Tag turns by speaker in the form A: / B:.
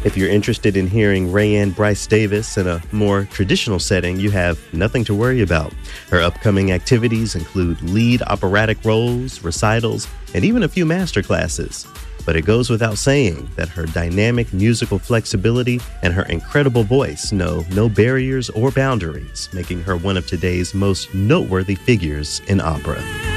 A: If you're interested in hearing Rayanne Bryce Davis in a more traditional setting, you have nothing to worry about. Her upcoming activities include lead operatic roles, recitals, and even a few master classes. But it goes without saying that her dynamic musical flexibility and her incredible voice know no barriers or boundaries, making her one of today's most noteworthy figures in opera.